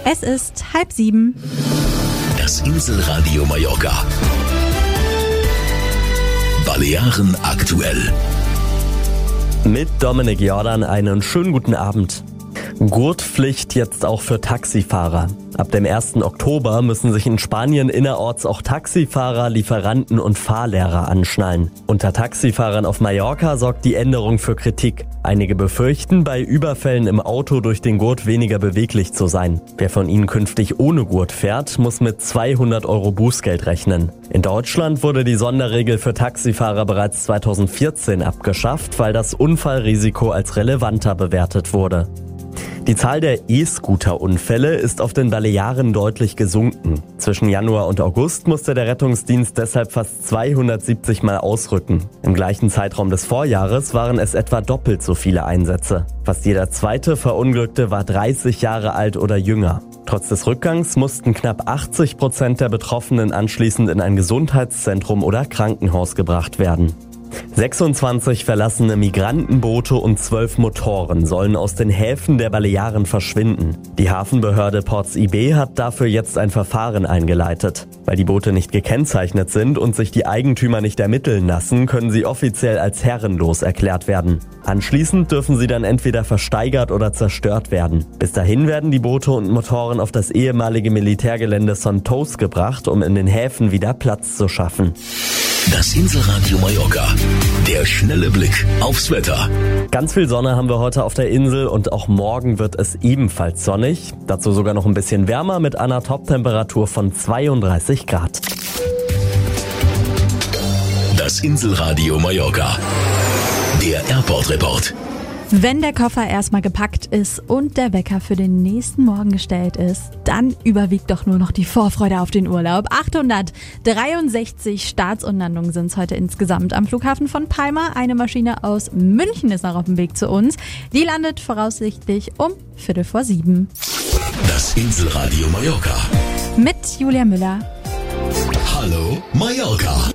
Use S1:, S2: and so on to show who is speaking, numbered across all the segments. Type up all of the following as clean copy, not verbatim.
S1: Es ist 6:30.
S2: Das Inselradio Mallorca. Balearen aktuell.
S3: Mit Dominik Jordan einen schönen guten Abend. Gurtpflicht jetzt auch für Taxifahrer. Ab dem 1. Oktober müssen sich in Spanien innerorts auch Taxifahrer, Lieferanten und Fahrlehrer anschnallen. Unter Taxifahrern auf Mallorca sorgt die Änderung für Kritik. Einige befürchten, bei Überfällen im Auto durch den Gurt weniger beweglich zu sein. Wer von ihnen künftig ohne Gurt fährt, muss mit 200 € Bußgeld rechnen. In Deutschland wurde die Sonderregel für Taxifahrer bereits 2014 abgeschafft, weil das Unfallrisiko als relevanter bewertet wurde. Die Zahl der E-Scooter-Unfälle ist auf den Balearen deutlich gesunken. Zwischen Januar und August musste der Rettungsdienst deshalb fast 270 Mal ausrücken. Im gleichen Zeitraum des Vorjahres waren es etwa doppelt so viele Einsätze. Fast jeder zweite Verunglückte war 30 Jahre alt oder jünger. Trotz des Rückgangs mussten knapp 80% der Betroffenen anschließend in ein Gesundheitszentrum oder Krankenhaus gebracht werden. 26 verlassene Migrantenboote und 12 Motoren sollen aus den Häfen der Balearen verschwinden. Die Hafenbehörde Ports IB hat dafür jetzt ein Verfahren eingeleitet. Weil die Boote nicht gekennzeichnet sind und sich die Eigentümer nicht ermitteln lassen, können sie offiziell als herrenlos erklärt werden. Anschließend dürfen sie dann entweder versteigert oder zerstört werden. Bis dahin werden die Boote und Motoren auf das ehemalige Militärgelände Sontos gebracht, um in den Häfen wieder Platz zu schaffen.
S2: Das Inselradio Mallorca. Der schnelle Blick aufs Wetter.
S3: Ganz viel Sonne haben wir heute auf der Insel und auch morgen wird es ebenfalls sonnig. Dazu sogar noch ein bisschen wärmer mit einer Toptemperatur von 32 Grad.
S2: Das Inselradio Mallorca. Der Airport Report.
S1: Wenn der Koffer erstmal gepackt ist und der Wecker für den nächsten Morgen gestellt ist, dann überwiegt doch nur noch die Vorfreude auf den Urlaub. 863 Starts und Landungen sind es heute insgesamt am Flughafen von Palma. Eine Maschine aus München ist noch auf dem Weg zu uns. Die landet voraussichtlich um 6:15.
S2: Das Inselradio Mallorca.
S1: Mit Julia Müller.
S2: Hallo Mallorca.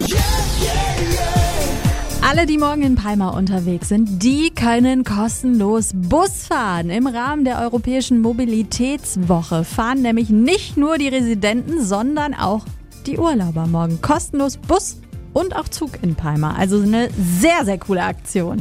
S1: Alle, die morgen in Palma unterwegs sind, die können kostenlos Bus fahren. Im Rahmen der Europäischen Mobilitätswoche fahren nämlich nicht nur die Residenten, sondern auch die Urlauber morgen kostenlos Bus und auch Zug in Palma. Also eine sehr, sehr coole Aktion.